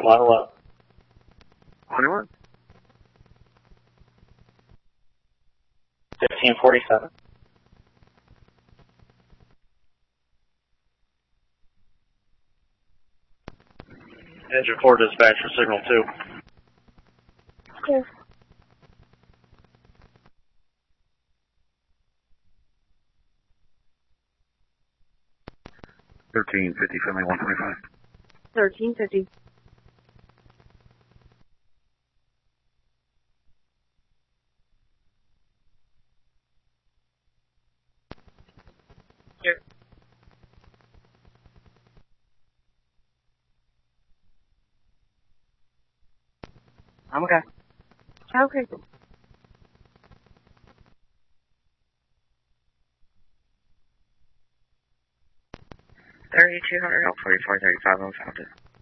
Model up. 21. 1547. Engine 4 dispatch for signal 2. Clear. $13.50, Finley 125. 1350. Here. I'm okay. Okay. 3200 L 4435 on Fountain.